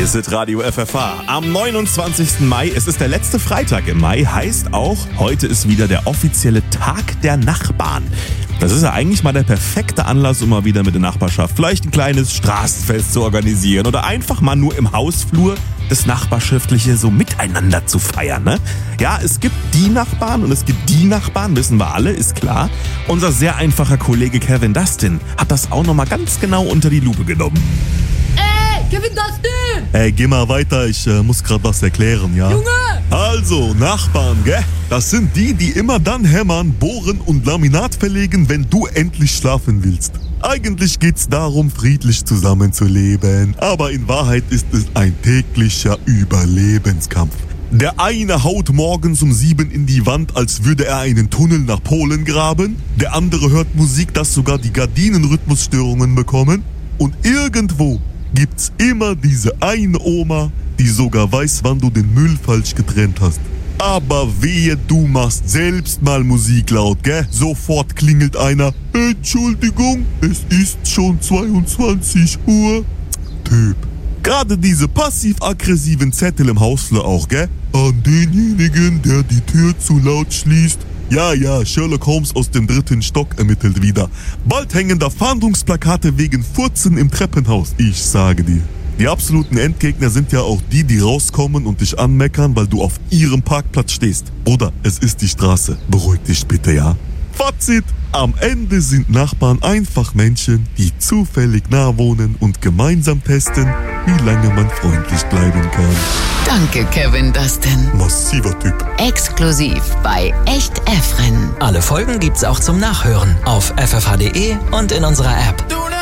ist Radio FFH. Am 29. Mai, es ist der letzte Freitag im Mai, heißt auch, heute ist wieder der offizielle Tag der Nachbarn. Das ist ja eigentlich mal der perfekte Anlass, um mal wieder mit der Nachbarschaft vielleicht ein kleines Straßenfest zu organisieren oder einfach mal nur im Hausflur das Nachbarschaftliche so miteinander zu feiern, ne? Ja, es gibt die Nachbarn und es gibt die Nachbarn, wissen wir alle, ist klar. Unser sehr einfacher Kollege Kevin Dustin hat das auch nochmal ganz genau unter die Lupe genommen. Kevin Dustin! Ey, geh mal weiter, ich muss grad was erklären, ja? Junge! Also, Nachbarn, gell? Das sind die immer dann hämmern, bohren und Laminat verlegen, wenn du endlich schlafen willst. Eigentlich geht's darum, friedlich zusammenzuleben, aber in Wahrheit ist es ein täglicher Überlebenskampf. Der eine haut morgens um 7 in die Wand, als würde er einen Tunnel nach Polen graben. Der andere hört Musik, dass sogar die Gardinen Rhythmusstörungen bekommen. Und irgendwo gibt's immer diese eine Oma, die sogar weiß, wann du den Müll falsch getrennt hast. Aber wehe, du machst selbst mal Musik laut, gell? Sofort klingelt einer. Entschuldigung, es ist schon 22 Uhr. Typ. Gerade diese passiv-aggressiven Zettel im Hausflur auch, gell? An denjenigen, der die Tür zu laut schließt. Ja, Sherlock Holmes aus dem 3. Stock ermittelt wieder. Bald hängen da Fahndungsplakate wegen Furzen im Treppenhaus. Ich sage dir. Die absoluten Endgegner sind ja auch die rauskommen und dich anmeckern, weil du auf ihrem Parkplatz stehst. Bruder, es ist die Straße. Beruhig dich bitte, ja? Fazit. Am Ende sind Nachbarn einfach Menschen, die zufällig nah wohnen und gemeinsam testen, wie lange man freundlich bleiben kann. Danke, Kevin Dustin. Massiver Typ. Exklusiv bei Echt Efren. Alle Folgen gibt's auch zum Nachhören auf ffh.de und in unserer App.